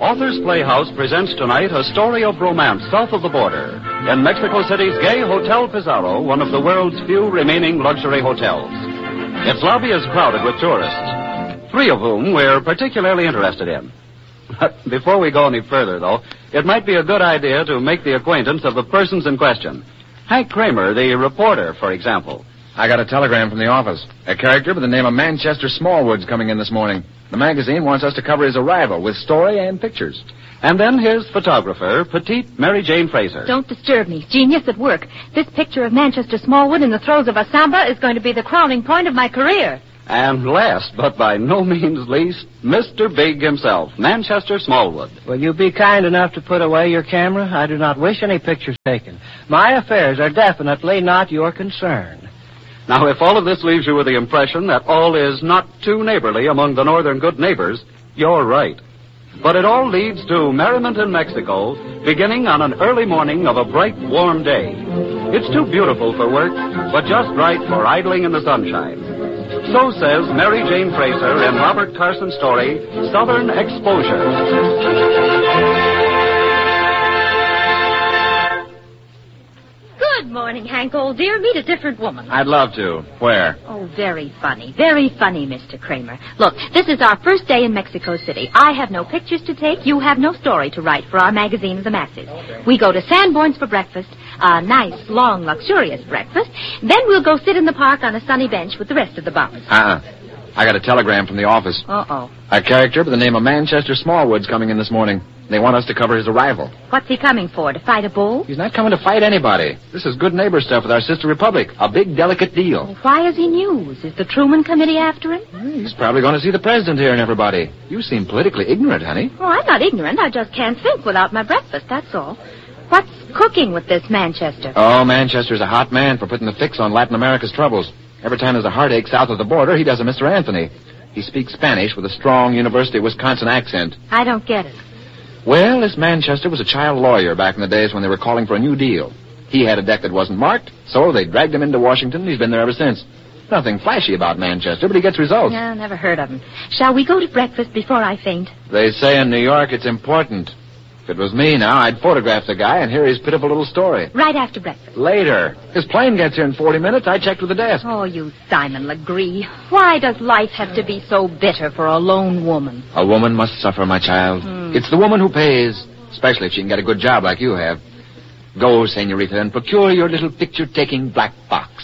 Authors Playhouse presents tonight a story of romance south of the border. In Mexico City's gay Hotel Pizarro, one of the world's few remaining luxury hotels. Its lobby is crowded with tourists, 3 of whom we're particularly interested in. Before we go any further, though, it might be a good idea to make the acquaintance of the persons in question. Hank Kramer, the reporter, for example. I got a telegram from the office. A character by the name of Manchester Smallwood's coming in this morning. The magazine wants us to cover his arrival with story and pictures. And then here's photographer, petite Mary Jane Fraser. Don't disturb me. Genius at work. This picture of Manchester Smallwood in the throes of a samba is going to be the crowning point of my career. And last, but by no means least, Mr. Big himself, Manchester Smallwood. Will you be kind enough to put away your camera? I do not wish any pictures taken. My affairs are definitely not your concern. Now, if all of this leaves you with the impression that all is not too neighborly among the northern good neighbors, you're right. But it all leads to merriment in Mexico, beginning on an early morning of a bright, warm day. It's too beautiful for work, but just right for idling in the sunshine. So says Mary Jane Fraser in Robert Carson's story, Southern Exposure. Good morning, Hank, old dear. Meet a different woman. I'd love to. Where? Oh, very funny. Very funny, Mr. Kramer. Look, this is our first day in Mexico City. I have no pictures to take. You have no story to write for our magazine of the masses. We go to Sanborn's for breakfast, a nice, long, luxurious breakfast. Then we'll go sit in the park on a sunny bench with the rest of the bums. I got a telegram from the office. Uh-oh. A character by the name of Manchester Smallwood's coming in this morning. They want us to cover his arrival. What's he coming for, to fight a bull? He's not coming to fight anybody. This is good neighbor stuff with our sister republic. A big, delicate deal. Well, why is he news? Is the Truman Committee after him? He's probably going to see the president here and everybody. You seem politically ignorant, honey. Oh, I'm not ignorant. I just can't think without my breakfast, that's all. What's cooking with this Manchester? Oh, Manchester's a hot man for putting the fix on Latin America's troubles. Every time there's a heartache south of the border, he does a Mr. Anthony. He speaks Spanish with a strong University of Wisconsin accent. I don't get it. Well, this Manchester was a child lawyer back in the days when they were calling for a new deal. He had a deck that wasn't marked, so they dragged him into Washington, and he's been there ever since. Nothing flashy about Manchester, but he gets results. No, never heard of him. Shall we go to breakfast before I faint? They say in New York it's important. If it was me now, I'd photograph the guy and hear his pitiful little story. Right after breakfast. Later. His plane gets here in 40 minutes. I checked with the desk. Oh, you Simon Legree. Why does life have to be so bitter for a lone woman? A woman must suffer, my child. It's the woman who pays, especially if she can get a good job like you have. Go, senorita, and procure your little picture-taking black box.